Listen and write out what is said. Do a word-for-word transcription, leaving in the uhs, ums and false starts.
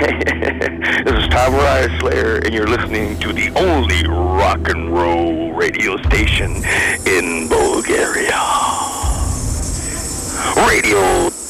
This is Tom Mariah Slayer, and you're listening to the only rock and roll radio station in Bulgaria. Radio